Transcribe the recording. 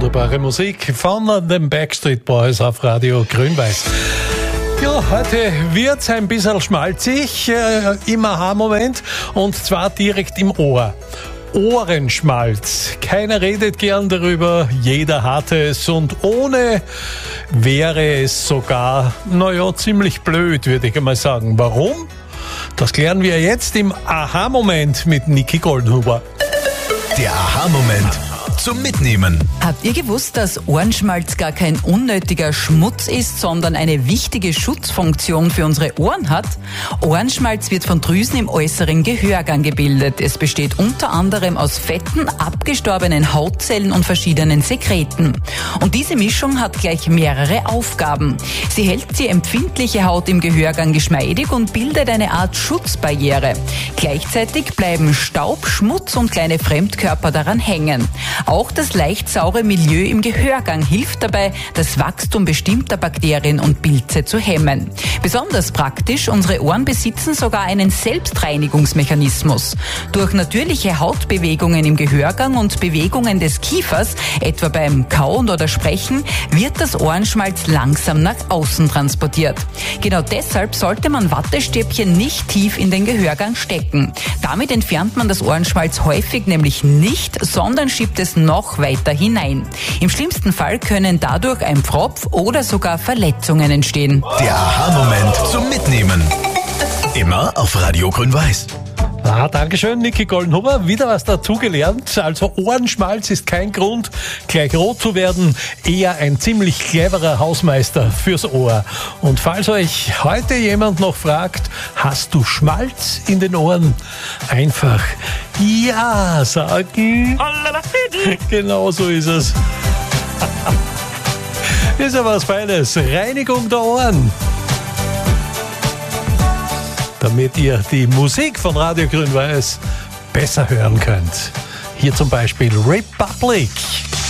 wunderbare Musik von den Backstreet Boys auf Radio Grün-Weiß. Ja, heute wird's ein bisschen schmalzig im Aha-Moment und zwar direkt im Ohr. Ohrenschmalz. Keiner redet gern darüber, jeder hatte es und ohne wäre es sogar, ziemlich blöd, würde ich einmal sagen. Warum? Das klären wir jetzt im Aha-Moment mit Niki Goldenhuber. Der Aha-Moment zum Mitnehmen. Habt ihr gewusst, dass Ohrenschmalz gar kein unnötiger Schmutz ist, sondern eine wichtige Schutzfunktion für unsere Ohren hat? Ohrenschmalz wird von Drüsen im äußeren Gehörgang gebildet. Es besteht unter anderem aus fetten, abgestorbenen Hautzellen und verschiedenen Sekreten. Und diese Mischung hat gleich mehrere Aufgaben. Sie hält die empfindliche Haut im Gehörgang geschmeidig und bildet eine Art Schutzbarriere. Gleichzeitig bleiben Staub, Schmutz und kleine Fremdkörper daran hängen. Auch das leicht saure Milieu im Gehörgang hilft dabei, das Wachstum bestimmter Bakterien und Pilze zu hemmen. Besonders praktisch, unsere Ohren besitzen sogar einen Selbstreinigungsmechanismus. Durch natürliche Hautbewegungen im Gehörgang und Bewegungen des Kiefers, etwa beim Kauen oder Sprechen, wird das Ohrenschmalz langsam nach außen transportiert. Genau deshalb sollte man Wattestäbchen nicht tief in den Gehörgang stecken. Damit entfernt man das Ohrenschmalz häufig nämlich nicht, sondern schiebt es noch weiter hinein. Im schlimmsten Fall können dadurch ein Pfropf oder sogar Verletzungen entstehen. Der Aha-Moment zum Mitnehmen. Immer auf Radio Grün-Weiß. Dankeschön, Niki Goldenhuber. Wieder was dazugelernt. Also Ohrenschmalz ist kein Grund, gleich rot zu werden. Eher ein ziemlich cleverer Hausmeister fürs Ohr. Und falls euch heute jemand noch fragt, hast du Schmalz in den Ohren? Einfach ja sagen. Genau so ist es. Ist ja was Feines. Reinigung der Ohren. Damit ihr die Musik von Radio Grün-Weiß besser hören könnt. Hier zum Beispiel Republic.